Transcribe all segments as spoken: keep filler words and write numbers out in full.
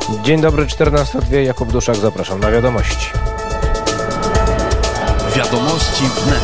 Dzień dobry, czternasta zero dwa, Jakub Duszak, zapraszam na wiadomości. Wiadomości wnet.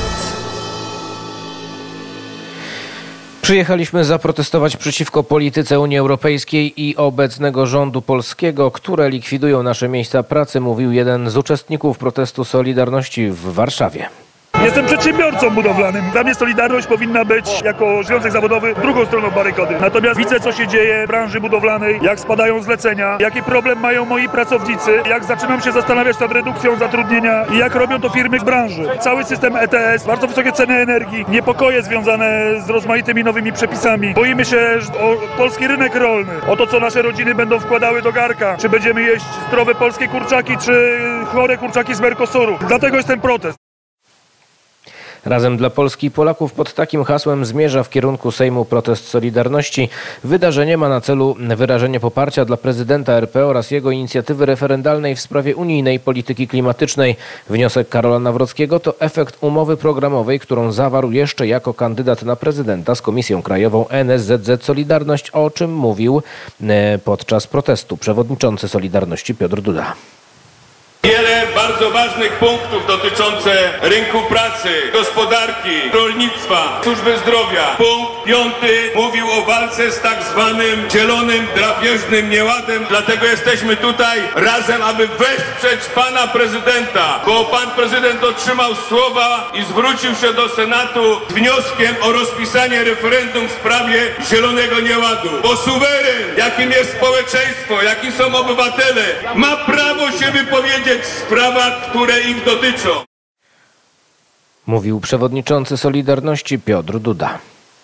Przyjechaliśmy zaprotestować przeciwko polityce Unii Europejskiej i obecnego rządu polskiego, które likwidują nasze miejsca pracy, mówił jeden z uczestników protestu Solidarności w Warszawie. Jestem przedsiębiorcą budowlanym. Dla mnie Solidarność powinna być jako związek zawodowy drugą stroną barykady. Natomiast widzę, co się dzieje w branży budowlanej, jak spadają zlecenia, jaki problem mają moi pracownicy, jak zaczynam się zastanawiać nad redukcją zatrudnienia i jak robią to firmy w branży. Cały system E T S, bardzo wysokie ceny energii, niepokoje związane z rozmaitymi nowymi przepisami. Boimy się o polski rynek rolny, o to, co nasze rodziny będą wkładały do garka. Czy będziemy jeść zdrowe polskie kurczaki, czy chore kurczaki z Mercosuru. Dlatego jest ten protest. Razem dla Polski i Polaków pod takim hasłem zmierza w kierunku Sejmu protest Solidarności. Wydarzenie ma na celu wyrażenie poparcia dla prezydenta R P oraz jego inicjatywy referendalnej w sprawie unijnej polityki klimatycznej. Wniosek Karola Nawrockiego to efekt umowy programowej, którą zawarł jeszcze jako kandydat na prezydenta z Komisją Krajową N S Z Z Solidarność, o czym mówił podczas protestu przewodniczący Solidarności Piotr Duda. Wiele bardzo ważnych punktów dotyczące rynku pracy, gospodarki, rolnictwa, służby zdrowia. Punkt piąty mówił o walce z tak zwanym zielonym, drapieżnym nieładem. Dlatego jesteśmy tutaj razem, aby wesprzeć pana prezydenta, bo pan prezydent otrzymał słowa i zwrócił się do Senatu z wnioskiem o rozpisanie referendum w sprawie zielonego nieładu. Bo suweren, jakim jest społeczeństwo, jakim są obywatele, ma prawo się wypowiedzieć w sprawach, które ich dotyczą. Mówił przewodniczący Solidarności Piotr Duda.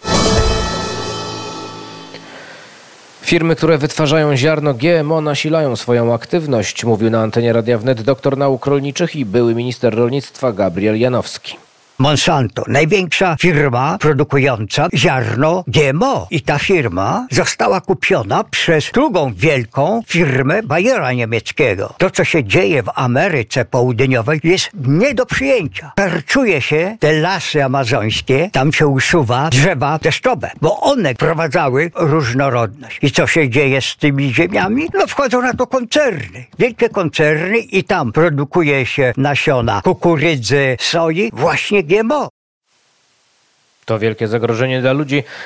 Firmy, które wytwarzają ziarno G M O, nasilają swoją aktywność, mówił na antenie Radia Wnet doktor nauk rolniczych i były minister rolnictwa Gabriel Janowski. Monsanto, największa firma produkująca ziarno G M O. I ta firma została kupiona przez drugą wielką firmę Bayera niemieckiego. To, co się dzieje w Ameryce Południowej, jest nie do przyjęcia. Karczuje się te lasy amazońskie, tam się usuwa drzewa deszczowe, bo one wprowadzały różnorodność. I co się dzieje z tymi ziemiami? No wchodzą na to koncerny, wielkie koncerny i tam produkuje się nasiona kukurydzy, soi, właśnie G M O. To wielkie zagrożenie dla ludzi.